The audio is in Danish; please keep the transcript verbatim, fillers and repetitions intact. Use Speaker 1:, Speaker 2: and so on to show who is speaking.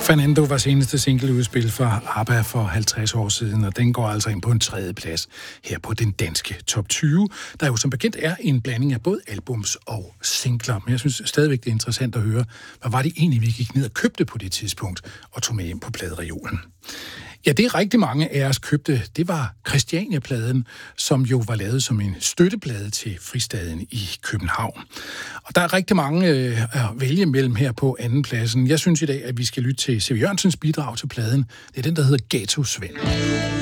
Speaker 1: Fernando var seneste singleudspil for ABBA for halvtreds år siden, og den går altså ind på en tredje plads her på den danske top tyve, der jo som bekendt er en blanding af både albums og singler. Men jeg synes stadigvæk, det er interessant at høre, hvad var det egentlig, vi gik ned og købte på det tidspunkt og tog med hjem på pladereolen. Ja, det er rigtig mange af os købte. Det var Christiania-pladen, som jo var lavet som en støtteplade til Fristaden i København. Og der er rigtig mange øh, at vælge mellem her på andenpladsen. Jeg synes i dag, at vi skal lytte til C V Jørgensens bidrag til pladen. Det er den, der hedder Ghetto Svend.